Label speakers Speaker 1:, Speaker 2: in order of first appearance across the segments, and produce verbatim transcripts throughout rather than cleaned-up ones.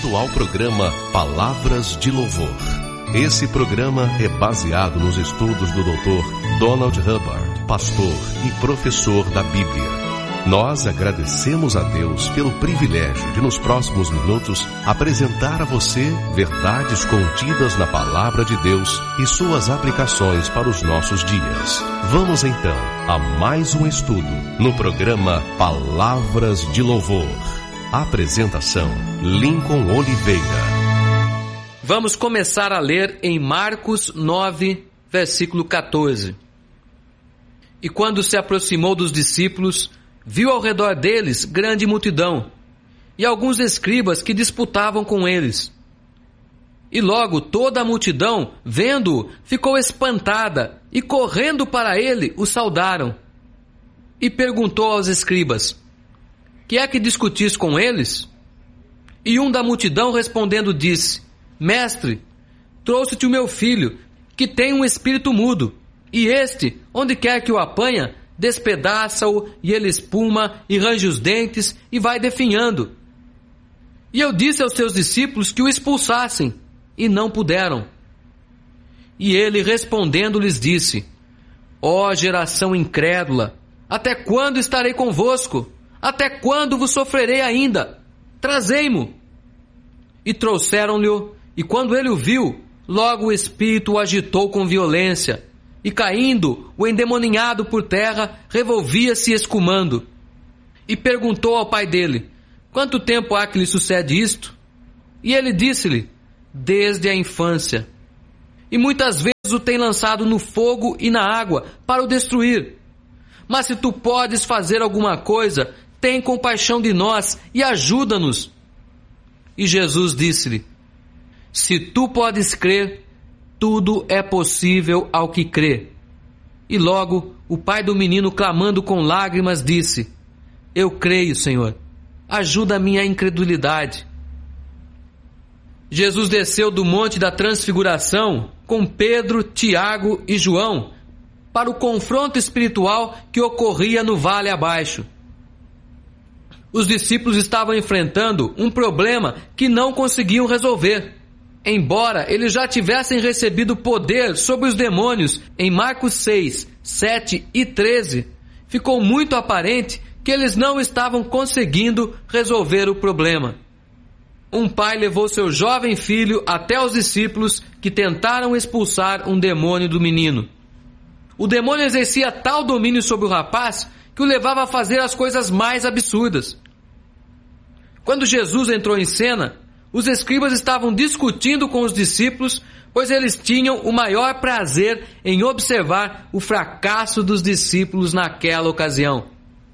Speaker 1: bem-vindo ao programa Palavras de Louvor. Esse programa é baseado nos estudos do doutor Donald Hubbard, pastor e professor da Bíblia. Nós agradecemos a Deus pelo privilégio de, nos próximos minutos, apresentar a você verdades contidas na Palavra de Deus e suas aplicações para os nossos dias. Vamos então a mais um estudo no programa Palavras de Louvor. Apresentação: Lincoln Oliveira.
Speaker 2: Vamos começar a ler em Marcos nove, versículo quatorze. E quando se aproximou dos discípulos, viu ao redor deles grande multidão, e alguns escribas que disputavam com eles. E logo toda a multidão, vendo-o, ficou espantada, e correndo para ele, o saudaram. E perguntou aos escribas: que é que discutis com eles? E um da multidão respondendo disse: Mestre, trouxe-te o meu filho, que tem um espírito mudo, e este, onde quer que o apanha, despedaça-o, e ele espuma, e range os dentes, e vai definhando. E eu disse aos seus discípulos que o expulsassem, e não puderam. E ele respondendo lhes disse: Ó geração incrédula, até quando estarei convosco? Até quando vos sofrerei ainda? Trazei-mo. E trouxeram-lhe, e quando ele o viu, logo o espírito o agitou com violência, e caindo, o endemoninhado por terra, revolvia-se escumando. E perguntou ao pai dele: quanto tempo há que lhe sucede isto? E ele disse-lhe: desde a infância. E muitas vezes o tem lançado no fogo e na água, para o destruir. Mas se tu podes fazer alguma coisa, tem compaixão de nós e ajuda-nos. E Jesus disse-lhe: se tu podes crer, tudo é possível ao que crê. E logo o pai do menino, clamando com lágrimas, disse: eu creio, Senhor, ajuda a minha incredulidade. Jesus desceu do monte da transfiguração com Pedro, Tiago e João para o confronto espiritual que ocorria no vale abaixo. Os discípulos estavam enfrentando um problema que não conseguiam resolver. Embora eles já tivessem recebido poder sobre os demônios em Marcos seis, sete e treze, ficou muito aparente que eles não estavam conseguindo resolver o problema. Um pai levou seu jovem filho até os discípulos, que tentaram expulsar um demônio do menino. O demônio exercia tal domínio sobre o rapaz que o levava a fazer as coisas mais absurdas. Quando Jesus entrou em cena, os escribas estavam discutindo com os discípulos, pois eles tinham o maior prazer em observar o fracasso dos discípulos naquela ocasião.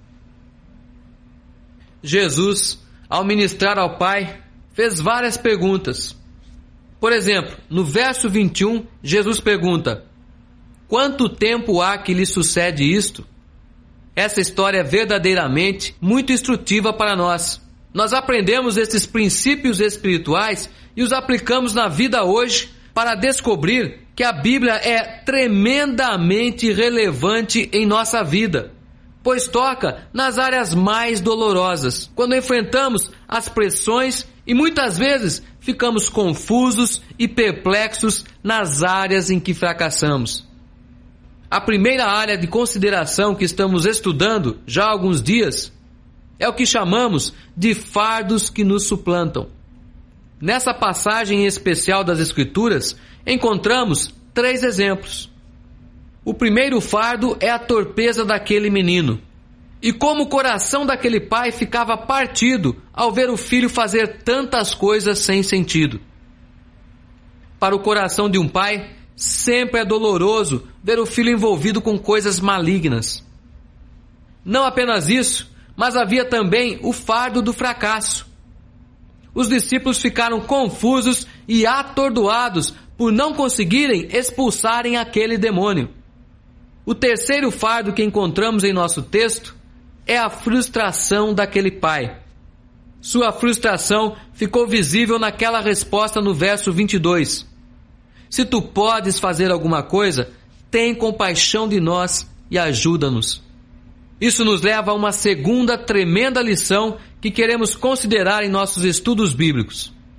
Speaker 2: Jesus, ao ministrar ao Pai, fez várias perguntas. Por exemplo, no verso vinte e um, Jesus pergunta: quanto tempo há que lhe sucede isto? Essa história é verdadeiramente muito instrutiva para nós. Nós aprendemos esses princípios espirituais e os aplicamos na vida hoje para descobrir que a Bíblia é tremendamente relevante em nossa vida, pois toca nas áreas mais dolorosas, quando enfrentamos as pressões e muitas vezes ficamos confusos e perplexos nas áreas em que fracassamos. A primeira área de consideração que estamos estudando já há alguns dias é o que chamamos de fardos que nos suplantam. Nessa passagem especial das Escrituras, encontramos três exemplos. O primeiro fardo é a torpeza daquele menino. E como o coração daquele pai ficava partido ao ver o filho fazer tantas coisas sem sentido. Para o coração de um pai, sempre é doloroso ver o filho envolvido com coisas malignas. Não apenas isso, mas havia também o fardo do fracasso. Os discípulos ficaram confusos e atordoados por não conseguirem expulsarem aquele demônio. O terceiro fardo que encontramos em nosso texto é a frustração daquele pai. Sua frustração ficou visível naquela resposta no verso vinte e dois. Se tu podes fazer alguma coisa, tem compaixão de nós e ajuda-nos. Isso nos leva a uma segunda tremenda lição que queremos considerar em nossos estudos bíblicos.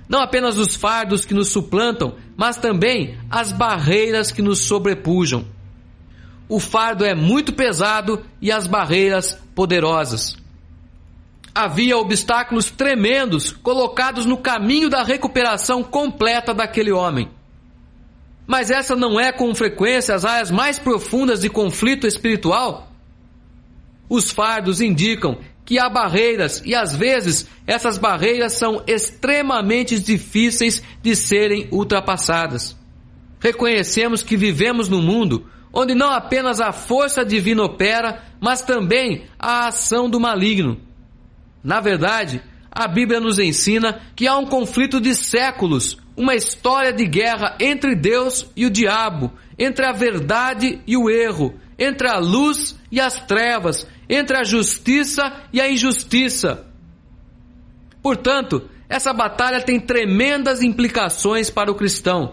Speaker 2: Não apenas os fardos que nos suplantam, mas também as barreiras que nos sobrepujam. O fardo é muito pesado e as barreiras poderosas. Havia obstáculos tremendos colocados no caminho da recuperação completa daquele homem. Mas essa não é com frequência as áreas mais profundas de conflito espiritual? Os fardos indicam que há barreiras e às vezes essas barreiras são extremamente difíceis de serem ultrapassadas. Reconhecemos que vivemos num mundo onde não apenas a força divina opera, mas também a ação do maligno. Na verdade, a Bíblia nos ensina que há um conflito de séculos, uma história de guerra entre Deus e o diabo, entre a verdade e o erro, entre a luz e as trevas, entre a justiça e a injustiça. Portanto, essa batalha tem tremendas implicações para o cristão.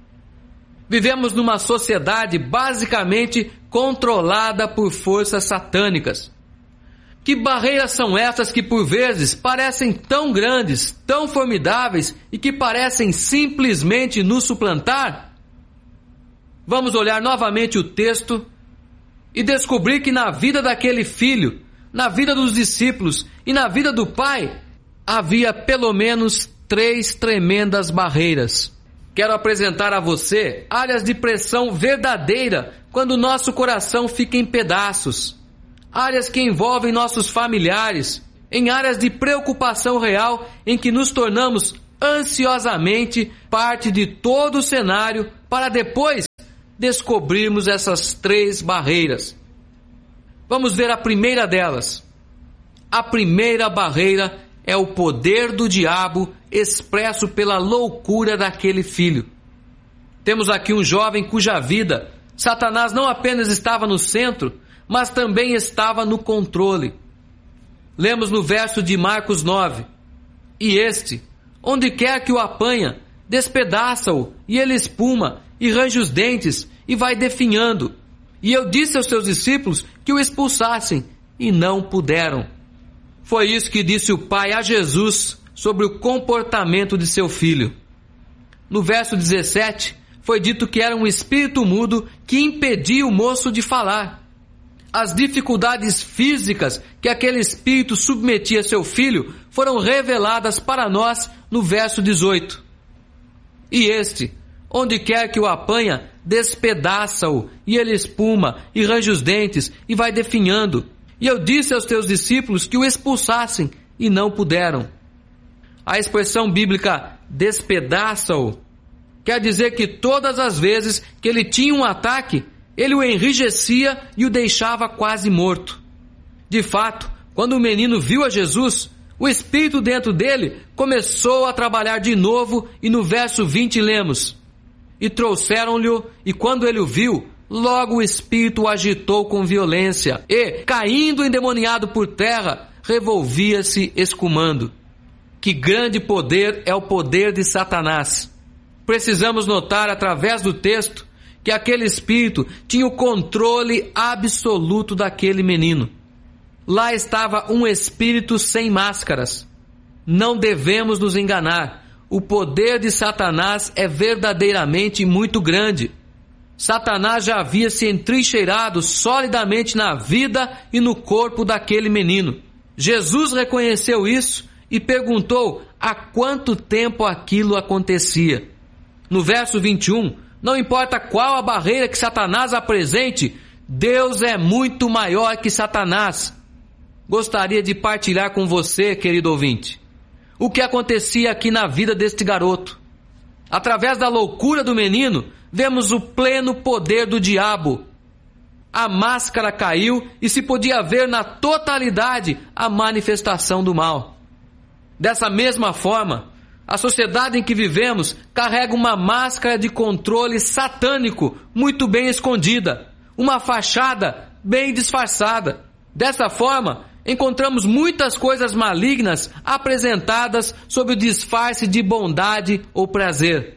Speaker 2: Vivemos numa sociedade basicamente controlada por forças satânicas. Que barreiras são essas que por vezes parecem tão grandes, tão formidáveis e que parecem simplesmente nos suplantar? Vamos olhar novamente o texto e descobrir que na vida daquele filho, na vida dos discípulos e na vida do pai, havia pelo menos três tremendas barreiras. Quero apresentar a você áreas de pressão verdadeira quando nosso coração fica em pedaços. Áreas que envolvem nossos familiares, em áreas de preocupação real em que nos tornamos ansiosamente parte de todo o cenário para depois descobrirmos essas três barreiras. Vamos ver a primeira delas. A primeira barreira é o poder do diabo expresso pela loucura daquele filho. Temos aqui um jovem cuja vida Satanás não apenas estava no centro, mas também estava no controle. Lemos no verso de Marcos nove: E este, onde quer que o apanha, despedaça-o, e ele espuma, e range os dentes, e vai definhando. E eu disse aos seus discípulos que o expulsassem, e não puderam. Foi isso que disse o pai a Jesus sobre o comportamento de seu filho. No verso dezessete, foi dito que era um espírito mudo que impedia o moço de falar. As dificuldades físicas que aquele espírito submetia a seu filho foram reveladas para nós no verso dezoito. E este, onde quer que o apanha, despedaça-o, e ele espuma, e range os dentes, e vai definhando. E eu disse aos teus discípulos que o expulsassem, e não puderam. A expressão bíblica despedaça-o quer dizer que todas as vezes que ele tinha um ataque, ele o enrijecia e o deixava quase morto. De fato, quando o menino viu a Jesus, o espírito dentro dele começou a trabalhar de novo, e no verso vinte lemos: E trouxeram-lhe, e quando ele o viu, logo o espírito o agitou com violência, e, caindo endemoniado por terra, revolvia-se escumando. Que grande poder é o poder de Satanás! Precisamos notar através do texto que aquele espírito tinha o controle absoluto daquele menino. Lá estava um espírito sem máscaras. Não devemos nos enganar. O poder de Satanás é verdadeiramente muito grande. Satanás já havia se entrincheirado solidamente na vida e no corpo daquele menino. Jesus reconheceu isso e perguntou há quanto tempo aquilo acontecia. No verso vinte e um, não importa qual a barreira que Satanás apresente, Deus é muito maior que Satanás. Gostaria de partilhar com você, querido ouvinte, o que acontecia aqui na vida deste garoto. Através da loucura do menino, vemos o pleno poder do diabo. A máscara caiu e se podia ver na totalidade a manifestação do mal. Dessa mesma forma, a sociedade em que vivemos carrega uma máscara de controle satânico muito bem escondida, uma fachada bem disfarçada. Dessa forma, encontramos muitas coisas malignas apresentadas sob o disfarce de bondade ou prazer.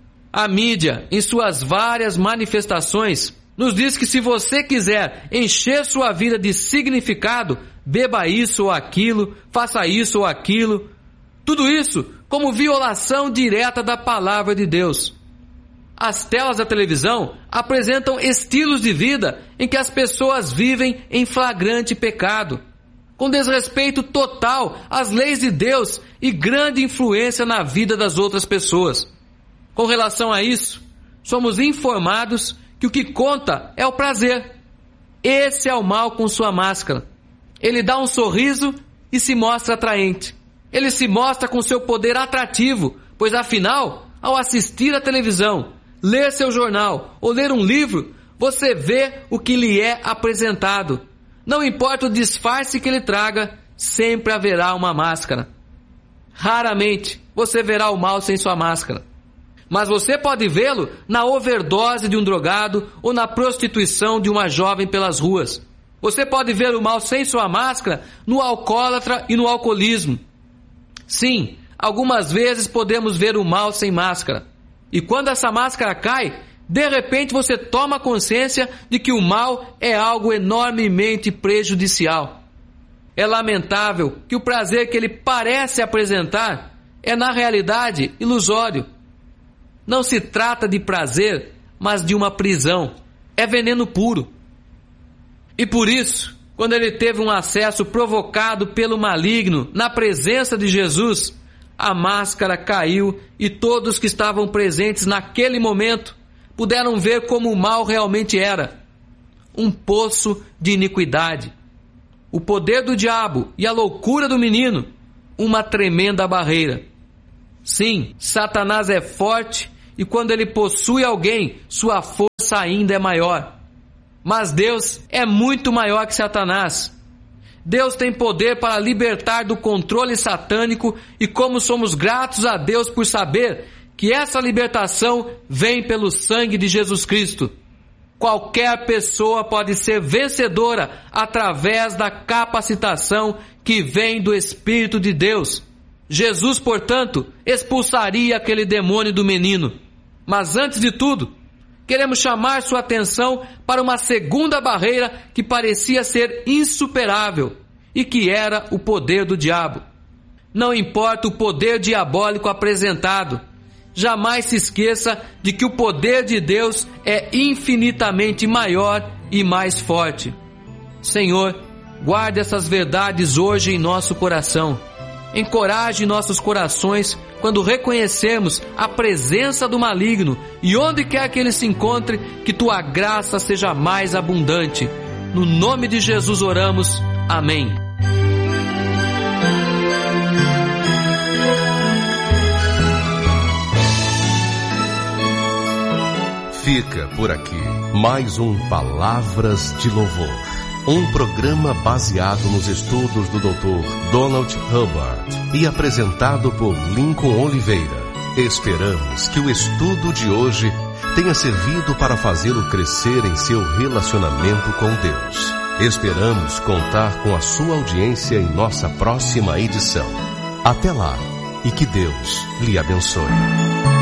Speaker 2: A mídia, em suas várias manifestações, nos diz que se você quiser encher sua vida de significado, beba isso ou aquilo, faça isso ou aquilo. Tudo isso como violação direta da palavra de Deus. As telas da televisão apresentam estilos de vida em que as pessoas vivem em flagrante pecado, com desrespeito total às leis de Deus e grande influência na vida das outras pessoas. Com relação a isso, somos informados que o que conta é o prazer. Esse é o mal com sua máscara. Ele dá um sorriso e se mostra atraente. Ele se mostra com seu poder atrativo, pois afinal, ao assistir à televisão, ler seu jornal ou ler um livro, você vê o que lhe é apresentado. Não importa o disfarce que ele traga, sempre haverá uma máscara. Raramente você verá o mal sem sua máscara. Mas você pode vê-lo na overdose de um drogado ou na prostituição de uma jovem pelas ruas. Você pode ver o mal sem sua máscara no alcoólatra e no alcoolismo. Sim, algumas vezes podemos ver o mal sem máscara. E quando essa máscara cai, de repente você toma consciência de que o mal é algo enormemente prejudicial. É lamentável que o prazer que ele parece apresentar é na realidade ilusório. Não se trata de prazer, mas de uma prisão. É veneno puro. E por isso, quando ele teve um acesso provocado pelo maligno na presença de Jesus, a máscara caiu e todos que estavam presentes naquele momento puderam ver como o mal realmente era. Um poço de iniquidade. O poder do diabo e a loucura do menino, uma tremenda barreira. Sim, Satanás é forte e quando ele possui alguém, sua força ainda é maior. Mas Deus é muito maior que Satanás. Deus tem poder para libertar do controle satânico e como somos gratos a Deus por saber que essa libertação vem pelo sangue de Jesus Cristo. Qualquer pessoa pode ser vencedora através da capacitação que vem do Espírito de Deus. Jesus, portanto, expulsaria aquele demônio do menino. Mas antes de tudo, queremos chamar sua atenção para uma segunda barreira que parecia ser insuperável e que era o poder do diabo. Não importa o poder diabólico apresentado, jamais se esqueça de que o poder de Deus é infinitamente maior e mais forte. Senhor, guarde essas verdades hoje em nosso coração. Encoraje nossos corações quando reconhecemos a presença do maligno e onde quer que ele se encontre, que tua graça seja mais abundante. No nome de Jesus oramos. Amém.
Speaker 1: Fica por aqui mais um Palavras de Louvor. Um programa baseado nos estudos do doutor Donald Hubbard e apresentado por Lincoln Oliveira. Esperamos que o estudo de hoje tenha servido para fazê-lo crescer em seu relacionamento com Deus. Esperamos contar com a sua audiência em nossa próxima edição. Até lá e que Deus lhe abençoe.